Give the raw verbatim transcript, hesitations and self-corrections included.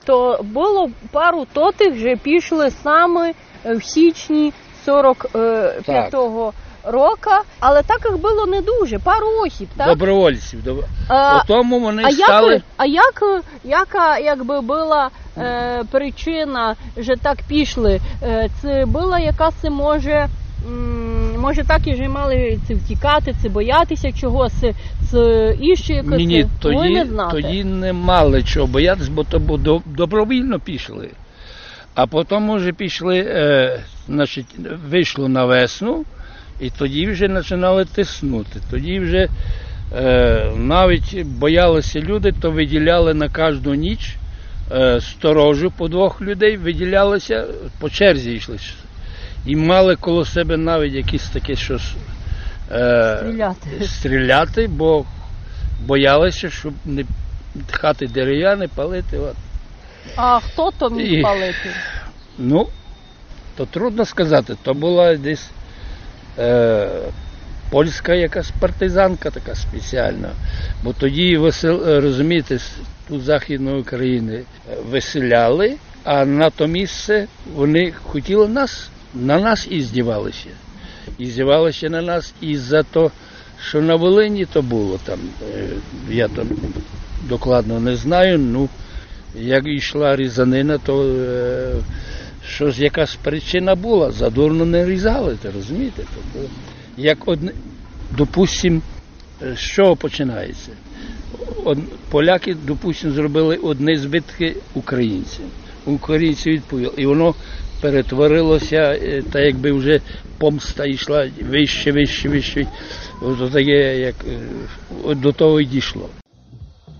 то було пару тотих, вже пішли саме в січні сорок п'ятого року, але так їх було не дуже, пару осіб, так? Добровольців. Доб... А, По тому вони а стали... Як, а як, яка якби була е, причина, що так пішли? Е, це була якась, може, м, може так і ж мали це втікати, це боятися чогось, це, це іще якось? Ні, ні, тоді, не знаєте. тоді не мали чого боятися, бо то бо добровільно пішли. А потім вже пішли, е, значить, вийшло на весну, і тоді вже починали тиснути. Тоді вже е, навіть боялися люди, то виділяли на кожну ніч е, сторожу по двох людей, виділялися, по черзі йшли. І мали коло себе навіть якісь таке щось е, стріляти. стріляти, бо боялися, щоб не хати дерев'яні палити. От. А хто то міг І, палити? Ну, то трудно сказати. То була десь е, польська якась партизанка така спеціальна. Бо тоді, весел, розумієте, тут Західної України виселяли, а на то місце вони хотіли нас, на нас і здівалися. І здівалися на нас із-за того, що на Волині то було там, е, я там докладно не знаю, ну, як йшла різанина, то е, щось якась причина була, задурно не різали, ти розумієте? Тобто, як одне, допустим, з чого починається? Од, поляки, допустим, зробили одні збитки українцям. Українці відповіли, і воно перетворилося, та якби вже помста йшла вище, вище, вище, от таке, як, до того й дійшло.